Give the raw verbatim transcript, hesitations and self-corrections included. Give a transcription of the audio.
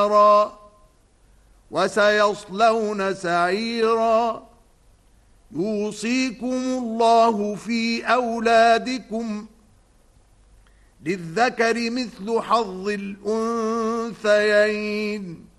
وسيصلون سعيرا. يوصيكم الله في أولادكم للذكر مثل حظ الأنثيين